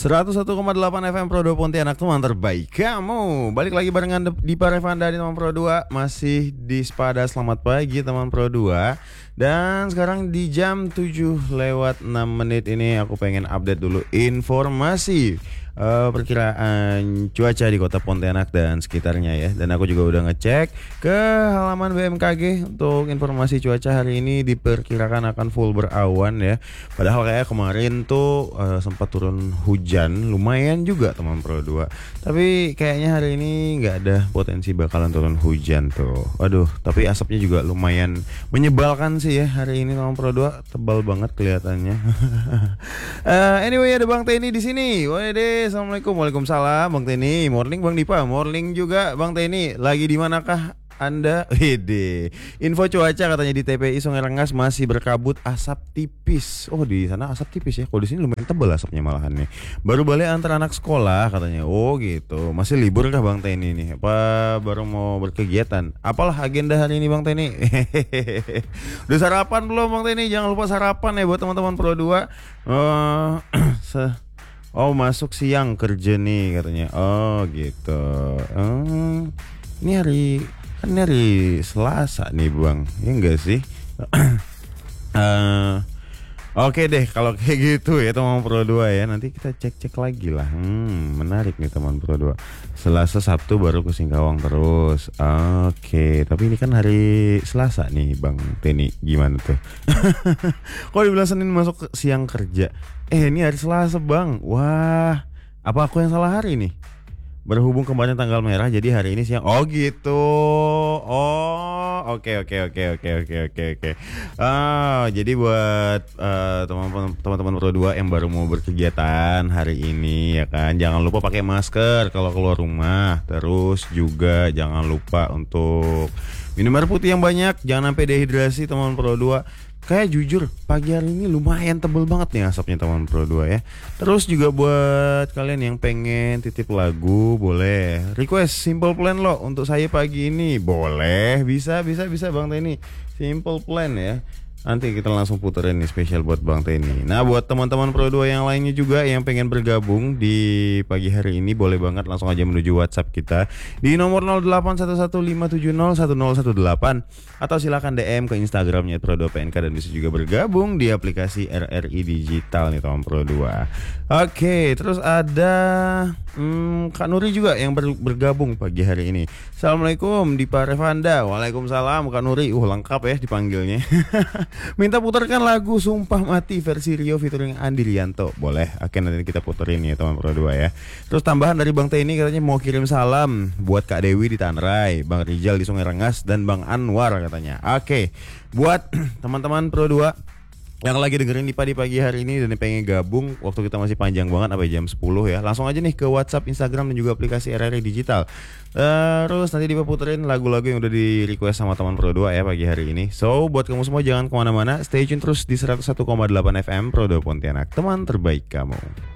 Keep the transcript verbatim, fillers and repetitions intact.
seratus satu koma delapan F M Pro dua Pontianak, teman terbaik kamu. Balik lagi barengan Dipa Revanda di teman Pro dua. Masih di Spada, selamat pagi teman Pro dua. Dan sekarang di jam tujuh lewat enam menit ini aku pengen update dulu informasi uh, perkiraan cuaca di kota Pontianak dan sekitarnya ya. Dan aku juga udah ngecek ke halaman B M K G untuk informasi cuaca hari ini diperkirakan akan full berawan ya. Padahal kayak kemarin tuh uh, sempat turun hujan lumayan juga teman Pro dua. Tapi kayaknya hari ini nggak ada potensi bakalan turun hujan tuh. Aduh, tapi asapnya juga lumayan menyebalkan sih ya hari ini teman Pro dua, tebal banget kelihatannya. uh, anyway, ada Bang Teni di sini. Waduh, assalamualaikum, waalaikumsalam Bang Teni. Morning Bang Dipa, morning juga Bang Teni. Lagi di manakah Anda? Wede. Info cuaca katanya di T P I Sungai Rengas masih berkabut asap tipis. Oh, di sana asap tipis ya. Kalau di sini lumayan tebal asapnya malahan nih. Baru balik antar anak sekolah katanya. Oh gitu. Masih libur kah Bang Teni nih? Apa baru mau berkegiatan? Apalah agenda hari ini Bang Teni? Udah sarapan belum Bang Teni? Jangan lupa sarapan ya buat teman-teman Pro dua. Uh, oh, masuk siang kerja nih katanya. Oh gitu. Uh, ini hari kan ini hari Selasa nih Bang, ya enggak sih? uh, Oke deh kalau kayak gitu ya teman Pro dua ya. Nanti kita cek-cek lagi lah. Hmm, menarik nih teman Pro dua. Selasa Sabtu baru ke Singkawang terus. Oke, tapi ini kan hari Selasa nih Bang Teni. Gimana tuh? Kok dibilang Senin masuk ke siang kerja? Eh ini hari Selasa Bang. Wah, apa aku yang salah hari nih? Berhubung kemarin tanggal merah jadi hari ini siang. Oh gitu. Oh oke oke oke oke oke oke oke. Ah jadi buat uh, teman-teman teman-teman Pro dua yang baru mau berkegiatan hari ini ya kan, jangan lupa pakai masker kalau keluar rumah. Terus juga jangan lupa untuk minum air putih yang banyak, jangan sampai dehidrasi teman Pro dua. Kayak jujur pagi hari ini lumayan tebel banget nih asapnya teman Pro dua ya. Terus juga buat kalian yang pengen titip lagu, boleh request Simple Plan lo untuk saya pagi ini. Boleh, bisa bisa bisa Bang Teni. Simple Plan ya. Nanti kita langsung puterin nih spesial buat Bang Teni. Nah buat teman-teman Pro dua yang lainnya juga yang pengen bergabung di pagi hari ini, boleh banget langsung aja menuju WhatsApp kita di nomor nol delapan satu satu lima tujuh nol satu nol satu delapan. Atau silakan D M ke Instagramnya Pro dua P N K dan bisa juga bergabung di aplikasi R R I Digital nih teman Pro dua. Oke, terus ada hmm, Kak Nuri juga yang ber- bergabung pagi hari ini. Assalamualaikum Dipa Revanda. Waalaikumsalam Kak Nuri. Uh lengkap ya dipanggilnya. Minta putarkan lagu Sumpah Mati versi Rio featuring Andi Rianto. Boleh, oke nanti kita puterin ya teman Pro dua ya. Terus tambahan dari Bang Teni katanya mau kirim salam buat Kak Dewi di Tanrai, Bang Rijal di Sungai Rengas, dan Bang Anwar katanya. Oke, buat teman-teman Pro dua yang lagi dengerin Dipa di pagi hari ini dan pengen gabung, waktu kita masih panjang banget sampai jam sepuluh ya. Langsung aja nih ke WhatsApp, Instagram dan juga aplikasi R R I Digital. Terus nanti Dipa puterin lagu-lagu yang udah di request sama teman Pro dua ya pagi hari ini. So buat kamu semua jangan kemana-mana, stay tune terus di seratus satu koma delapan F M Pro dua Pontianak, teman terbaik kamu.